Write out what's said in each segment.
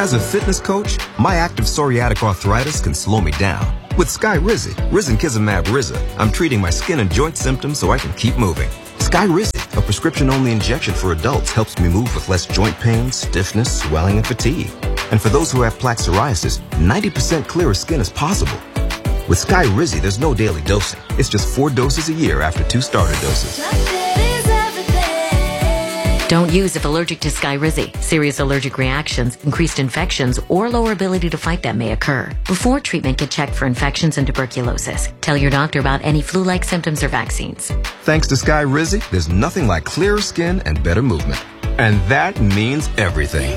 As a fitness coach, my active psoriatic arthritis can slow me down. With Skyrizi, risankizumab Riza, I'm treating my skin and joint symptoms so I can keep moving. Skyrizi, a prescription-only injection for adults, helps me move with less joint pain, stiffness, swelling, and fatigue. And for those who have plaque psoriasis, 90% clearer skin is possible. With Skyrizi, there's no daily dosing. It's just 4 doses a year after 2 starter doses. Don't use if allergic to Skyrizi. Serious allergic reactions, increased infections, or lower ability to fight them may occur. Before treatment, get checked for infections and tuberculosis. Tell your doctor about any flu-like symptoms or vaccines. Thanks to Skyrizi, there's nothing like clearer skin and better movement. And that means everything.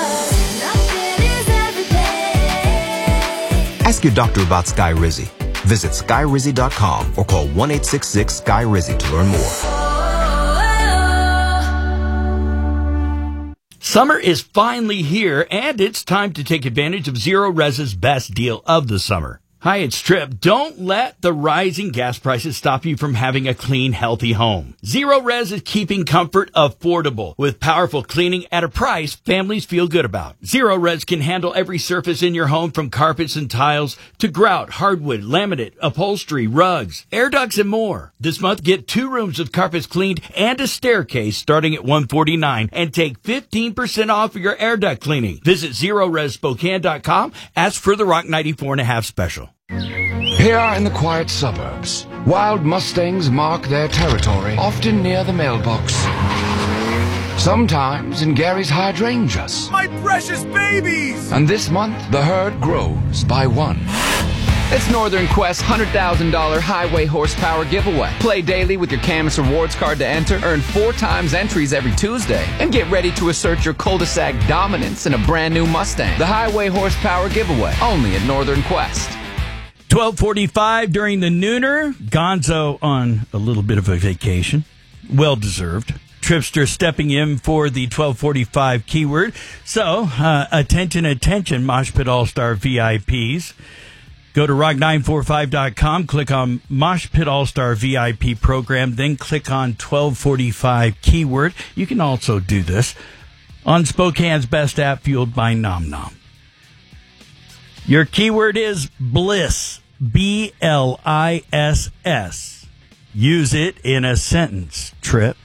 Ask your doctor about Skyrizi. Visit Skyrizi.com or call 1-866-SKY-RIZI to learn more. Summer is finally here, and it's time to take advantage of Zero Res's best deal of the summer. Hi, it's Trip. Don't let the rising gas prices stop you from having a clean, healthy home. Zero Res is keeping comfort affordable with powerful cleaning at a price families feel good about. Zero Res can handle every surface in your home from carpets and tiles to grout, hardwood, laminate, upholstery, rugs, air ducts, and more. This month, get 2 rooms of carpets cleaned and a staircase starting at $149 and take 15% off your air duct cleaning. Visit ZeroResSpokane.com. Ask for the Rock 94.5 special. Here in the quiet suburbs, wild Mustangs mark their territory, often near the mailbox. Sometimes in Gary's hydrangeas. My precious babies! And this month, the herd grows by 1. It's Northern Quest's $100,000 highway horsepower giveaway. Play daily with your Camus Rewards card to enter, earn 4 times entries every Tuesday, and get ready to assert your cul-de-sac dominance in a brand new Mustang. The highway horsepower giveaway, only at Northern Quest. 12:45 during the nooner. Gonzo on a little bit of a vacation. Well-deserved. Tripster stepping in for the 12:45 keyword. So, attention, Mosh Pit All-Star VIPs. Go to rock945.com, click on Mosh Pit All-Star VIP program, then click on 1245 keyword. You can also do this on Spokane's best app, fueled by Nom Nom. Your keyword is bliss, BLISS. Use it in a sentence, Trip.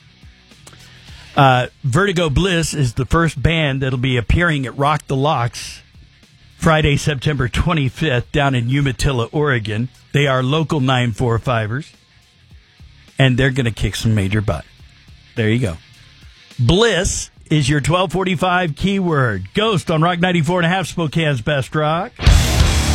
Vertigo Bliss is the first band that'll be appearing at Rock the Locks Friday, September 25th, down in Umatilla, Oregon. They are local 945ers, and they're going to kick some major butt. There you go. Bliss is your 1245 keyword. Ghost on Rock 94.5, Spokane's best rock.